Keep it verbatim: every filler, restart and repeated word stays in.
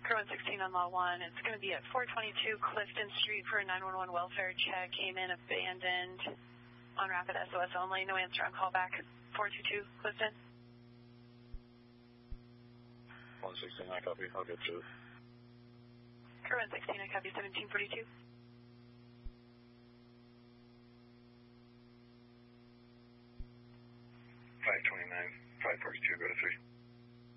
Crew one sixteen on Law one. It's going to be at four twenty-two Clifton Street for a nine one one welfare check. Came in abandoned on rapid S O S only. No answer on callback. four two two Clifton. one sixteen, I copy. I'll get to it. Crew one sixteen, I copy seventeen forty-two.